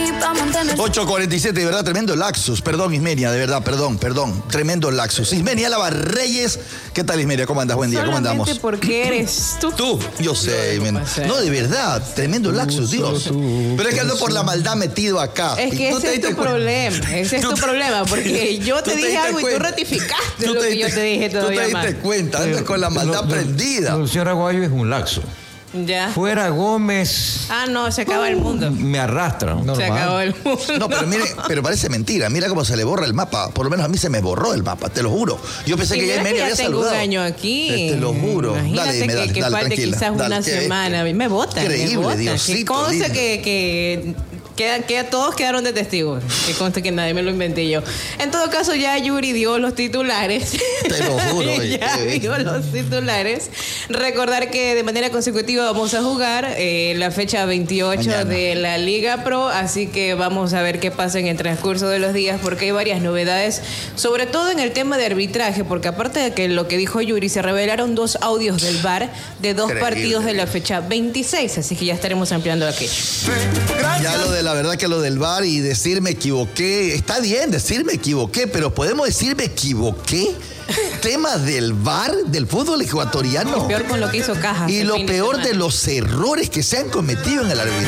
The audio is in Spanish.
8:47, de verdad, tremendo lapsus. Perdón, Ismenia, de verdad, perdón. Tremendo lapsus. Ismenia Álava Reyes. ¿Qué tal, Ismenia? ¿Cómo andas? Buen día, ¿cómo andamos? Solamente porque eres tú. Tú, yo sé, Ismenia. No, de verdad, tremendo lapsus, Dios. Pero es que ando por la maldad metido acá. Es que ese es tu problema. Ese es tu problema, porque yo te dije algo y tú ratificaste lo que yo te dije todavía más. Tú te diste cuenta, andas con la maldad prendida. Señor Aguayo es un laxo. Ya. Fuera Gómez. Ah, no, se acaba el mundo. Me arrastra. Se acabó el mundo. No, pero mire, pero parece mentira. Mira cómo se le borra el mapa. Por lo menos a mí se me borró el mapa, te lo juro. Yo pensé que ya Ismenia había saludado. Tengo un año aquí. Te lo juro. Imagínate Dale, dale, que dale, falte tranquila. quizás una semana. Me votan. Increíble, Diosito. Que conste que todos quedaron de testigos. Que conste que nadie me lo inventé yo. En todo caso, ya Yuri dio los titulares. Te lo juro. Ya dio los titulares. Recordar que de manera consecutiva vamos a jugar la fecha 28 mañana de la Liga Pro. Así que vamos a ver qué pasa en el transcurso de los días, porque hay varias novedades, sobre todo en el tema de arbitraje, porque aparte de que lo que dijo Yuri, se revelaron 2 audios del VAR de 2 partidos de la fecha 26. Así que ya estaremos ampliando aquello. Ya lo de la verdad que lo del VAR y decir me equivoqué, está bien decir me equivoqué, pero ¿podemos decir me equivoqué? Tema del VAR, del fútbol ecuatoriano. Peor con lo que hizo Caja. Y lo peor de los errores que se han cometido en el arbitraje.